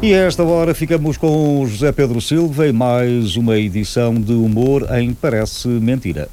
E a esta hora ficamos com o José Pedro Silva e mais uma edição de humor em Parece Mentira.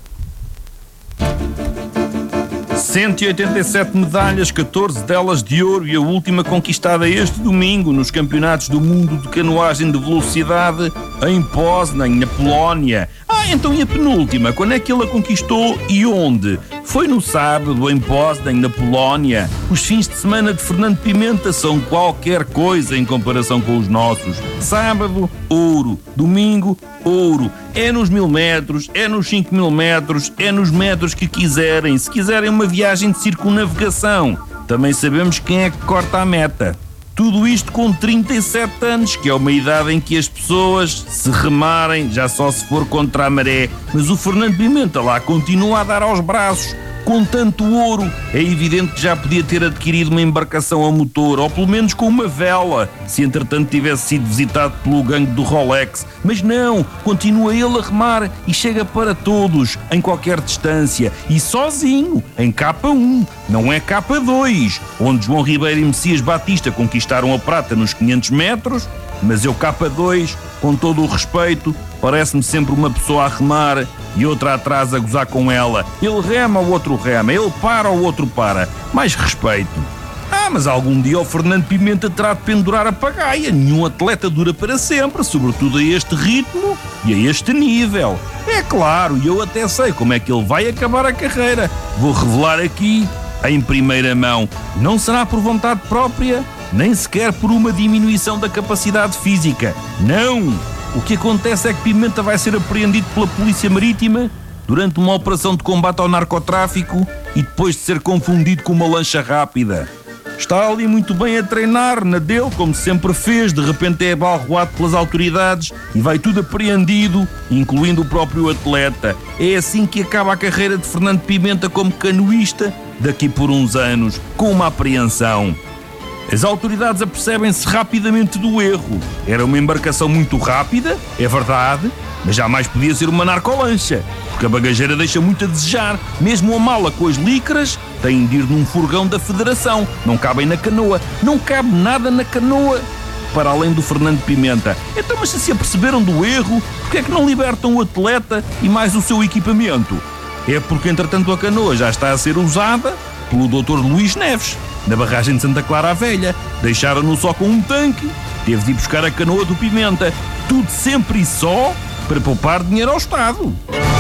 187 medalhas, 14 delas de ouro e a última conquistada este domingo nos Campeonatos do Mundo de Canoagem de Velocidade em Poznań, na Polónia. Então e a penúltima? Quando é que ele a conquistou e onde? Foi no sábado em Poznań, na Polónia. Os fins de semana de Fernando Pimenta são qualquer coisa em comparação com os nossos. Sábado, ouro. Domingo, ouro. É nos 1000 metros, é nos 5000 metros, é nos metros que quiserem. Se quiserem uma viagem de circunnavegação, também sabemos quem é que corta a meta. Tudo isto com 37 anos, que é uma idade em que as pessoas, se remarem, já só se for contra a maré. Mas o Fernando Pimenta lá continua a dar aos braços. Com tanto ouro, é evidente que já podia ter adquirido uma embarcação a motor, ou pelo menos com uma vela, se entretanto tivesse sido visitado pelo gangue do Rolex. Mas não, continua ele a remar e chega para todos, em qualquer distância, e sozinho, em K1, não é K2, onde João Ribeiro e Messias Batista conquistaram a prata nos 500 metros, mas eu K2, com todo o respeito, parece-me sempre uma pessoa a remar e outra atrás a gozar com ela. Ele rema, o outro rema. Ele para, o outro para. Mais respeito. Mas algum dia o Fernando Pimenta terá de pendurar a pagaia. Nenhum atleta dura para sempre, sobretudo a este ritmo e a este nível. É claro, e eu até sei como é que ele vai acabar a carreira. Vou revelar aqui, em primeira mão. Não será por vontade própria, nem sequer por uma diminuição da capacidade física. Não! O que acontece é que Pimenta vai ser apreendido pela Polícia Marítima durante uma operação de combate ao narcotráfico e depois de ser confundido com uma lancha rápida. Está ali muito bem a treinar, na dele, como sempre fez, de repente é abalroado pelas autoridades e vai tudo apreendido, incluindo o próprio atleta. É assim que acaba a carreira de Fernando Pimenta como canoísta, daqui por uns anos, com uma apreensão. As autoridades apercebem-se rapidamente do erro. Era uma embarcação muito rápida, é verdade, mas jamais podia ser uma narcolancha, porque a bagageira deixa muito a desejar. Mesmo a mala com as licras tem de ir num furgão da Federação. Não cabem na canoa. Não cabe nada na canoa, para além do Fernando Pimenta. Então, mas se aperceberam do erro, porque é que não libertam o atleta e mais o seu equipamento? É porque, entretanto, a canoa já está a ser usada pelo Dr. Luís Neves, na barragem de Santa Clara a Velha. Deixaram-no só com um tanque, teve de ir buscar a canoa do Pimenta. Tudo sempre e só para poupar dinheiro ao Estado.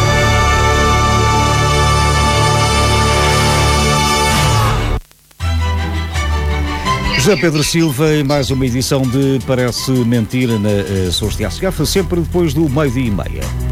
José Pedro Silva em mais uma edição de Parece Mentira na Sons de Aço, sempre depois do 12:30.